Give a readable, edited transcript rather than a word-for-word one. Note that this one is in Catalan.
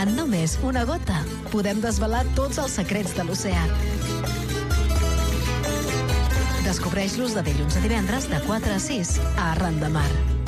En només una gota podem desvelar tots els secrets de l'oceà. Descobreix-los de dilluns a divendres de 4 a 6 a Arran de Mar.